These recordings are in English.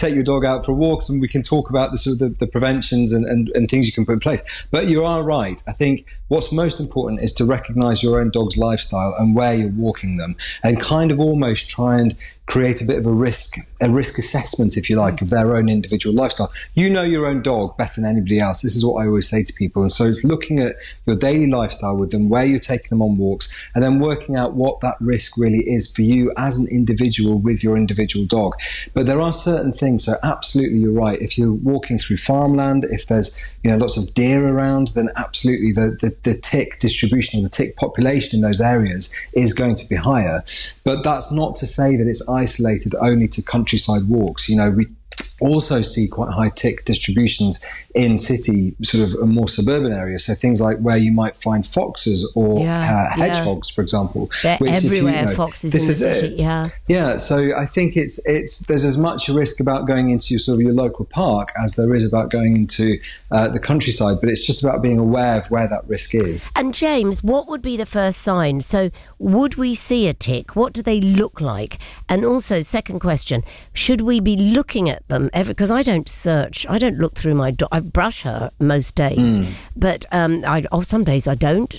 take your dog out for walks, and we can talk about the sort of the preventions and things you can put in place. But you are right. I think what's most important is to recognize your own dog's lifestyle and where you're walking them, and kind of almost try and create a bit of a risk assessment, if you like, of their own individual lifestyle. You know your own dog better than anybody else. This is what I always say to people. And so it's looking at your daily lifestyle with them, where you're taking them on walks, and then working out what that risk really is for you as an individual with your individual dog. But there are certain things. So absolutely, you're right. If you're walking through farmland, if there's lots of deer around, then absolutely the tick distribution or the tick population in those areas is going to be higher. But that's not to say that it's isolated only to countryside walks. We also see quite high tick distributions in city, sort of a more suburban areas. So things like where you might find foxes or hedgehogs, for example. They're everywhere, foxes in the city, Yeah, so I think there's as much a risk about going into your local park as there is about going into the countryside, but it's just about being aware of where that risk is. And James, what would be the first sign? So would we see a tick? What do they look like? And also, second question, should we be looking at them because I don't look through my dog. I brush her most days, but some days I don't.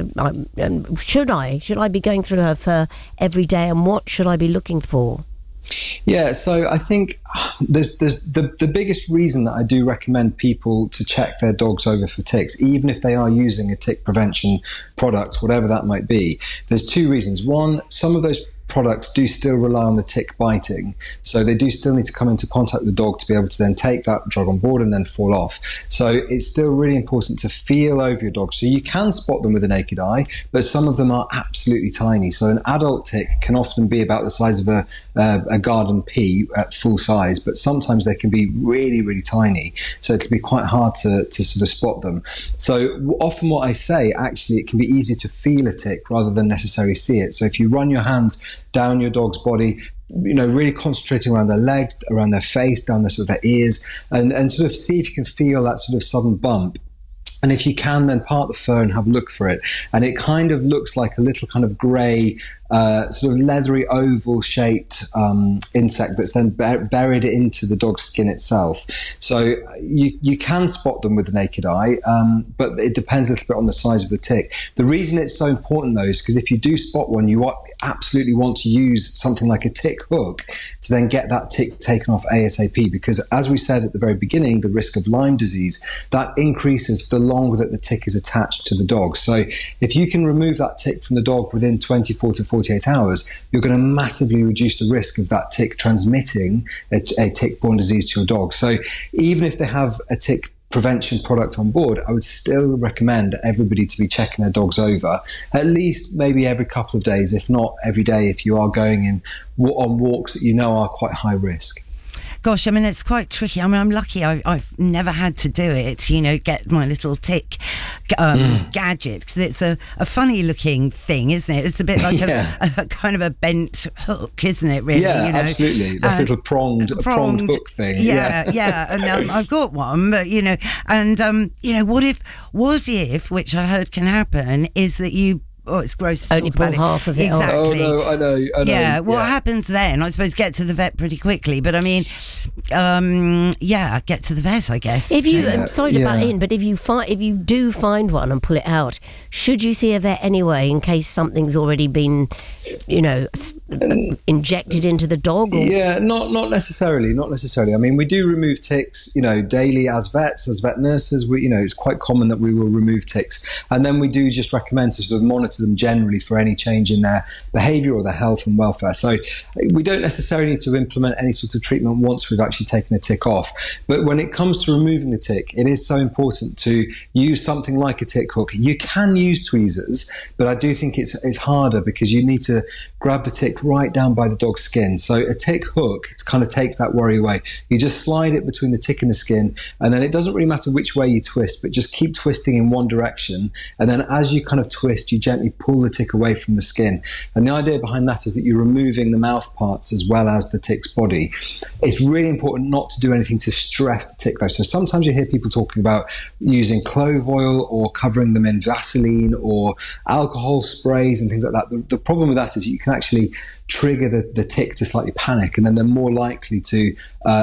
Should I be going through her fur every day, and what should I be looking for? Yeah, so I think there's the biggest reason that I do recommend people to check their dogs over for ticks, even if they are using a tick prevention product, whatever that might be. There's two reasons. One, some of those products do still rely on the tick biting, so they do still need to come into contact with the dog to be able to then take that drug on board and then fall off. So it's still really important to feel over your dog. So you can spot them with the naked eye, but some of them are absolutely tiny. So an adult tick can often be about the size of a garden pea at full size, but sometimes they can be really, really tiny. So it can be quite hard to sort of spot them. So often what I say, actually, it can be easier to feel a tick rather than necessarily see it. So if you run your hands down your dog's body, really concentrating around their legs, around their face, down their sort of their ears, and sort of see if you can feel that sort of sudden bump. And if you can, then part the fur and have a look for it. And it kind of looks like a little kind of grey, sort of leathery oval shaped insect that's then buried into the dog's skin itself. So you can spot them with the naked eye, but it depends a little bit on the size of the tick. The reason it's so important, though, is because if you do spot one, you absolutely want to use something like a tick hook to then get that tick taken off ASAP, because as we said at the very beginning, the risk of Lyme disease, that increases the longer that the tick is attached to the dog. So if you can remove that tick from the dog within 24 to 48 hours, you're going to massively reduce the risk of that tick transmitting a tick-borne disease to your dog. So even if they have a tick prevention product on board, I would still recommend everybody to be checking their dogs over at least maybe every couple of days, if not every day, if you are going on walks that you know are quite high risk. Gosh, I mean, it's quite tricky. I mean, I'm lucky I've never had to do it, get my little tick gadget, because it's a funny looking thing, isn't it? It's a bit like a kind of a bent hook, isn't it, really? Yeah, absolutely. That little pronged hook thing. Yeah. And I've got one, but, what if, which I heard can happen, is that you... Oh, it's gross to only talk about pull half of it exactly. Oh, no, I know. Yeah, what happens then? I suppose get to the vet pretty quickly, but I mean, get to the vet, I guess. If you, sorry to butt in, but if you do find one and pull it out, should you see a vet anyway in case something's already been, injected into the dog? Or? Yeah, not necessarily. Not necessarily. I mean, we do remove ticks, daily as vets, as vet nurses. It's quite common that we will remove ticks, and then we do just recommend to sort of monitor them generally for any change in their behaviour or their health and welfare. So we don't necessarily need to implement any sort of treatment once we've actually taken the tick off. But when it comes to removing the tick, it is so important to use something like a tick hook. You can use tweezers, but I do think it's harder because you need to grab the tick right down by the dog's skin. So a tick hook, it kind of takes that worry away. You just slide it between the tick and the skin, and then it doesn't really matter which way you twist, but just keep twisting in one direction. And then as you kind of twist, you gently pull the tick away from the skin. And the idea behind that is that you're removing the mouth parts as well as the tick's body. It's really important not to do anything to stress the tick, though. So sometimes you hear people talking about using clove oil or covering them in Vaseline or alcohol sprays and things like that. The problem with that is you can actually trigger the tick to slightly panic, and then they're more likely to